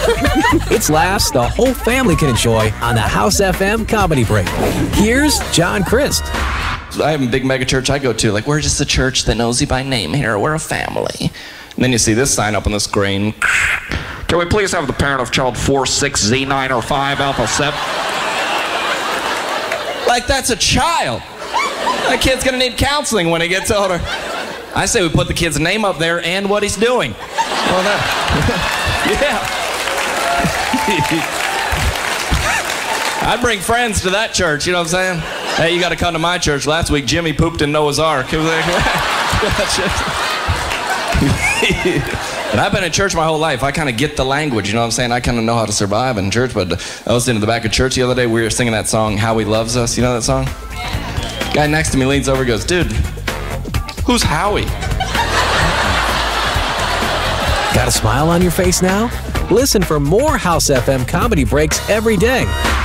It's laughs the whole family can enjoy on the House FM Comedy Break. Here's John Christ. I have a big mega church I go to. Like, we're just a church that knows you by name here. We're a family. And then you see this sign up on the screen. Can we please have the parent of child 46Z9 or 5 Alpha 7? Like, that's a child. That kid's gonna need counseling when he gets older. I say we put the kid's name up there and what he's doing. Well, yeah. I'd bring friends to that church, you know what I'm saying? Hey, you gotta come to my church. Last week, Jimmy pooped in Noah's Ark. And I've been in church my whole life. I kind of get the language, you know what I'm saying? I kind of know how to survive in church, but I was in the back of church the other day. We were singing that song, How He Loves Us. You know that song? Guy next to me leans over and goes, dude, who's Howie? Got a smile on your face now? Listen for more House FM Comedy Breaks every day